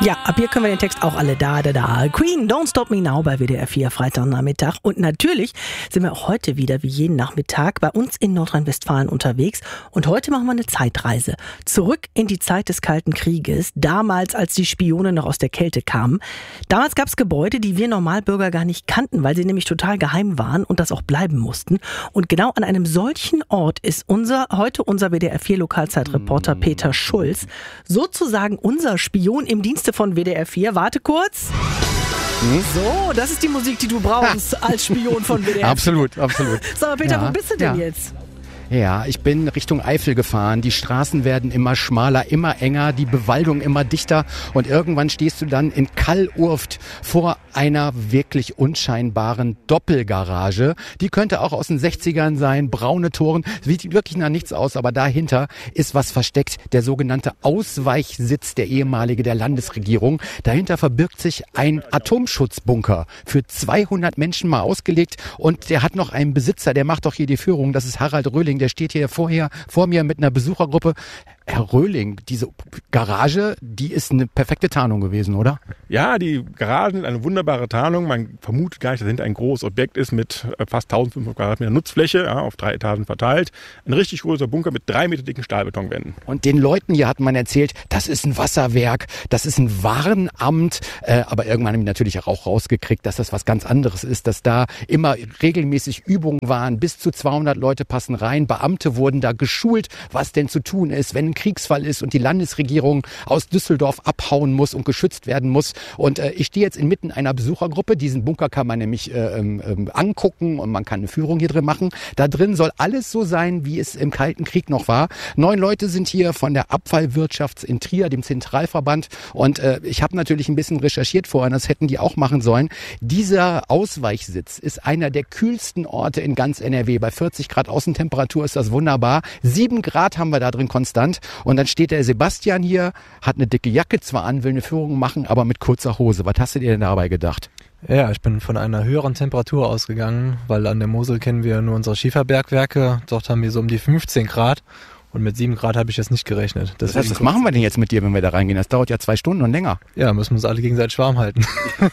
Ja, ab hier können wir den Text auch alle da. Queen, Don't Stop Me Now bei WDR 4, Freitagnachmittag. Und natürlich sind wir auch heute wieder, wie jeden Nachmittag, bei uns in Nordrhein-Westfalen unterwegs. Und heute machen wir eine Zeitreise. Zurück in die Zeit des Kalten Krieges, damals, als die Spione noch aus der Kälte kamen. Damals gab es Gebäude, die wir Normalbürger gar nicht kannten, weil sie nämlich total geheim waren und das auch bleiben mussten. Und genau an einem solchen Ort ist heute unser WDR 4 Lokalzeitreporter Peter Schulz, sozusagen unser Spion im Dienste von WDR 4. Warte kurz. So, das ist die Musik, die du brauchst als Spion von WDR 4. Absolut. So, Peter, wo bist du denn jetzt? Ja, ich bin Richtung Eifel gefahren. Die Straßen werden immer schmaler, immer enger, die Bewaldung immer dichter und irgendwann stehst du dann in Kallurft vor einer wirklich unscheinbaren Doppelgarage. Die könnte auch aus den 60ern sein, braune Toren, sieht wirklich nach nichts aus, aber dahinter ist was versteckt, der sogenannte Ausweichsitz der Landesregierung. Dahinter verbirgt sich ein Atomschutzbunker für 200 Menschen mal ausgelegt und der hat noch einen Besitzer, der macht doch hier die Führung, das ist Harald Röhling. Der steht hier vor mir mit einer Besuchergruppe. Herr Röhling, diese Garage, die ist eine perfekte Tarnung gewesen, oder? Ja, die Garagen sind eine wunderbare Tarnung. Man vermutet gar nicht, dass dahinter ein großes Objekt ist mit fast 1500 Quadratmeter Nutzfläche, ja, auf 3 Etagen verteilt. Ein richtig großer Bunker mit 3 Meter dicken Stahlbetonwänden. Und den Leuten hier hat man erzählt, das ist ein Wasserwerk, das ist ein Warenamt. Aber irgendwann haben die natürlich auch rausgekriegt, dass das was ganz anderes ist, dass da immer regelmäßig Übungen waren. Bis zu 200 Leute passen rein. Beamte wurden da geschult, was denn zu tun ist, wenn ein Kriegsfall ist und die Landesregierung aus Düsseldorf abhauen muss und geschützt werden muss. Und ich stehe jetzt inmitten einer Besuchergruppe. Diesen Bunker kann man nämlich angucken und man kann eine Führung hier drin machen. Da drin soll alles so sein, wie es im Kalten Krieg noch war. 9 Leute sind hier von der Abfallwirtschaft in Trier, dem Zentralverband. Und ich habe natürlich ein bisschen recherchiert vorher, das hätten die auch machen sollen. Dieser Ausweichsitz ist einer der kühlsten Orte in ganz NRW. Bei 40 Grad Außentemperatur ist das wunderbar. 7 Grad haben wir da drin konstant. Und dann steht der Sebastian hier, hat eine dicke Jacke zwar an, will eine Führung machen, aber mit kurzer Hose. Was hast du dir denn dabei gedacht? Ja, ich bin von einer höheren Temperatur ausgegangen, weil an der Mosel kennen wir nur unsere Schieferbergwerke. Dort haben wir so um die 15 Grad. Und mit 7 Grad habe ich jetzt nicht gerechnet. Das heißt, was machen wir denn jetzt mit dir, wenn wir da reingehen? Das dauert ja 2 Stunden und länger. Ja, müssen wir uns alle gegenseitig warm halten.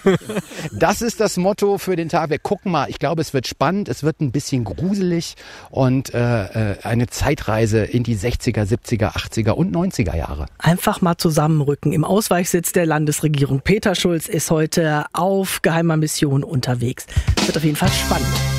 Das ist das Motto für den Tag. Wir gucken mal. Ich glaube, es wird spannend, es wird ein bisschen gruselig und eine Zeitreise in die 60er, 70er, 80er und 90er Jahre. Einfach mal zusammenrücken im Ausweichsitz der Landesregierung. Peter Schulz ist heute auf geheimer Mission unterwegs. Wird auf jeden Fall spannend.